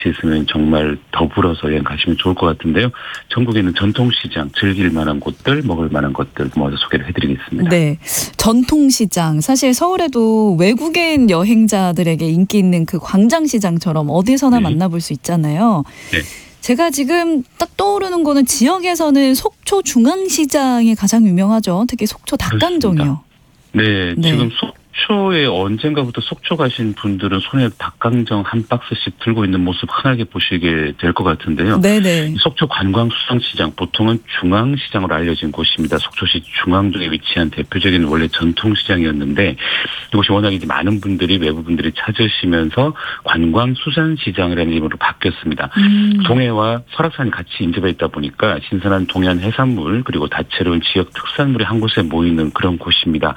있으면 정말 더불어서 여행 가시면 좋을 것 같은데요. 전국에는 전통시장, 즐길 만한 곳들, 먹을 만한 것들 모아서 소개를 해드리겠습니다. 네, 전통시장. 사실 서울에도 외국인 여행자들에게 인기 있는 그 광장시장처럼 어디서나 네. 만나볼 수 있잖아요. 네. 제가 지금 딱 떠오르는 거는 지역에서는 속초 중앙시장이 가장 유명하죠. 특히 속초 닭강정이요. 네, 네. 지금 속초에 언젠가부터 속초 가신 분들은 손에 닭강정 한 박스씩 들고 있는 모습 흔하게 보시게 될 것 같은데요. 네네. 속초 관광수산시장, 보통은 중앙시장으로 알려진 곳입니다. 속초시 중앙동에 위치한 대표적인 원래 전통시장이었는데 이곳이 워낙 이제 많은 분들이 외부 분들이 찾으시면서 관광수산시장이라는 이름으로 바뀌었습니다. 동해와 설악산이 같이 인접해 있다 보니까 신선한 동해안 해산물 그리고 다채로운 지역 특산물이 한 곳에 모이는 그런 곳입니다.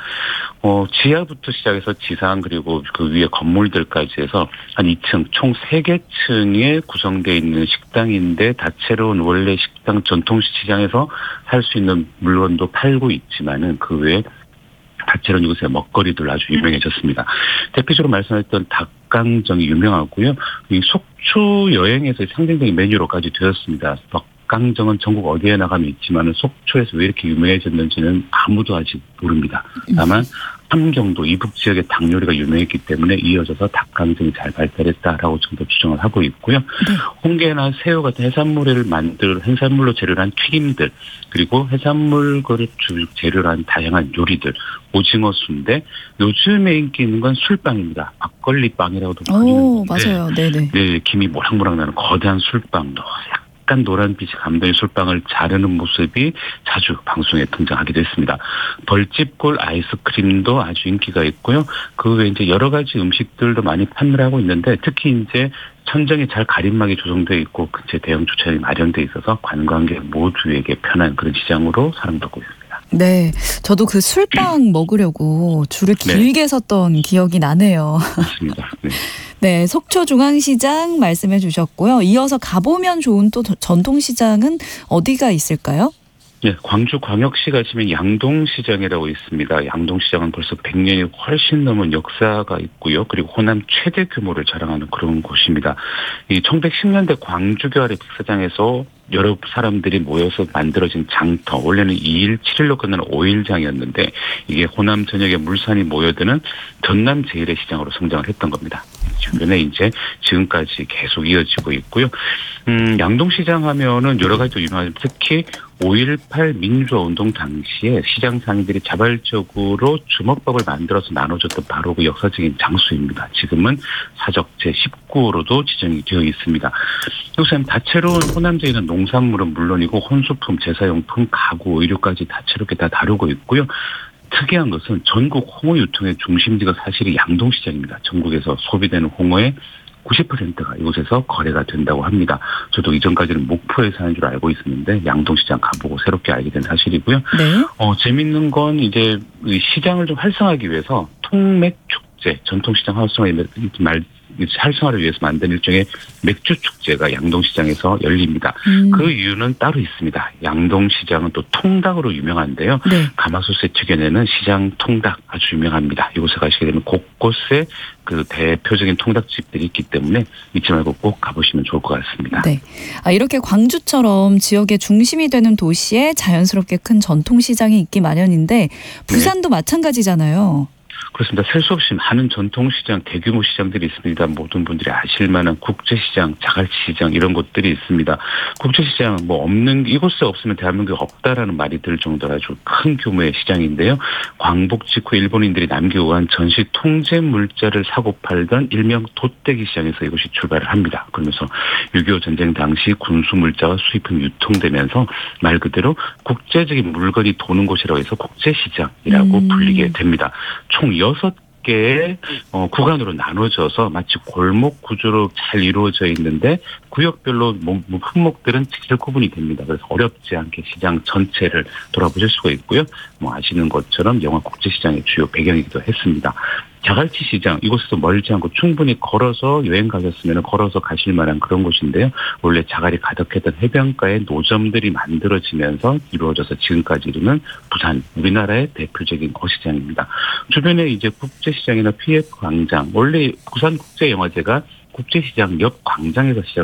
지하부터 시작해서 지상 그리고 그 위에 건물들까지 해서 한 2층 총 3개 층에 구성되어 있는 식당인데 다채로운 원래 식당 전통시장에서 살 수 있는 물건도 팔고 있지만은 그 외에 다채로운 이곳의 먹거리들 아주 유명해졌습니다. 대표적으로 말씀하셨던 닭강정이 유명하고요. 이 속초 여행에서 상징적인 메뉴로까지 되었습니다. 닭강정은 전국 어디에 나가면 있지만 속초에서 왜 이렇게 유명해졌는지는 아무도 아직 모릅니다. 다만 함경도 이북 지역의 닭 요리가 유명했기 때문에 이어져서 닭강정이 잘 발달했다라고 정도 추정을 하고 있고요. 네. 홍게나 새우 같은 해산물로 재료를 한 튀김들 그리고 해산물을 재료로 한 다양한 요리들 오징어 순대 요즘에 인기 있는 건 술빵입니다. 막걸리빵이라고도 오, 불리는데 맞아요. 네네. 네, 김이 모락모락 나는 거대한 술빵도 약간 노란빛이 감도는 술빵을 자르는 모습이 자주 방송에 등장하기도 했습니다. 벌집골 아이스크림도 아주 인기가 있고요. 그 외에 이제 여러 가지 음식들도 많이 판매를 하고 있는데 특히 이제 천정이 잘 가림막이 조성되어 있고 근처에 대형 주차장이 마련되어 있어서 관광객 모두에게 편한 그런 시장으로 사랑받고 있습니다. 네, 저도 그 술빵 먹으려고 줄을 길게 섰던 기억이 나네요. 맞습니다. 네. 네, 속초중앙시장 말씀해 주셨고요. 이어서 가보면 좋은 또 전통시장은 어디가 있을까요? 네, 광주광역시 가시면 양동시장이라고 있습니다. 양동시장은 벌써 100년이 훨씬 넘은 역사가 있고요. 그리고 호남 최대 규모를 자랑하는 그런 곳입니다. 이 1910년대 광주교활의 백사장에서 여러 사람들이 모여서 만들어진 장터, 원래는 2일, 7일로 끝나는 5일장이었는데 이게 호남 전역에 물산이 모여드는 전남 제1의 시장으로 성장을 했던 겁니다. 주변에 이제 지금까지 계속 이어지고 있고요. 양동시장 하면은 여러 가지도 유명하지만 특히 5.18 민주화 운동 당시에 시장 상인들이 자발적으로 주먹밥을 만들어서 나눠줬던 바로 그 역사적인 장소입니다. 지금은 사적 제19호로도 지정이 되어 있습니다. 이곳에는 다채로운 호남적인 농산물은 물론이고 혼수품, 제사용품, 가구, 의류까지 다채롭게 다 다루고 있고요. 특이한 것은 전국 홍어 유통의 중심지가 사실이 양동시장입니다. 전국에서 소비되는 홍어의 90%가 이곳에서 거래가 된다고 합니다. 저도 이전까지는 목포에 사는 줄 알고 있었는데 양동시장 가보고 새롭게 알게 된 사실이고요. 네. 재밌는 건 이제 시장을 좀 활성화하기 위해서 통맥축제, 전통시장 활성화를 위해서 만든 일종의 맥주축제가 양동시장에서 열립니다. 그 이유는 따로 있습니다. 양동시장은 또 통닭으로 유명한데요. 네. 가마솥에 튀겨내는 시장 통닭 아주 유명합니다. 이곳에 가시게 되면 곳곳에 그 대표적인 통닭집들이 있기 때문에 잊지 말고 꼭 가보시면 좋을 것 같습니다. 네. 이렇게 광주처럼 지역의 중심이 되는 도시에 자연스럽게 큰 전통시장이 있기 마련인데 부산도 마찬가지잖아요. 그렇습니다. 셀 수 없이 많은 전통시장, 대규모 시장들이 있습니다. 모든 분들이 아실 만한 국제시장, 자갈치시장 이런 곳들이 있습니다. 국제시장 이곳에 없으면 대한민국이 없다라는 말이 들 정도로 아주 큰 규모의 시장인데요. 광복 직후 일본인들이 남겨온 전시 통제 물자를 사고 팔던 일명 돛대기 시장에서 이곳이 출발을 합니다. 그러면서 6.25 전쟁 당시 군수 물자와 수입품이 유통되면서 말 그대로 국제적인 물건이 도는 곳이라고 해서 국제시장이라고 불리게 됩니다. 총 6개의 구간으로 나눠져서 마치 골목 구조로 잘 이루어져 있는데 구역별로 품목들은 직접 구분이 됩니다. 그래서 어렵지 않게 시장 전체를 돌아보실 수가 있고요. 아시는 것처럼 영화 국제시장의 주요 배경이기도 했습니다. 자갈치 시장, 이곳에서 멀지 않고 충분히 걸어서 여행 가셨으면 걸어서 가실 만한 그런 곳인데요. 원래 자갈이 가득했던 해변가에 노점들이 만들어지면서 이루어져서 지금까지 이르는 부산, 우리나라의 대표적인 어시장입니다. 주변에 이제 국제시장이나 PF 광장, 원래 부산국제영화제가 국제시장 옆 광장에서